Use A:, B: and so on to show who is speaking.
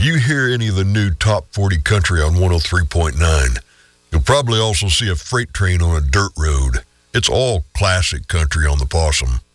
A: you hear any of the new Top 40 country on 103.9, you'll probably also see a freight train on a dirt road. It's all classic country on the Possum.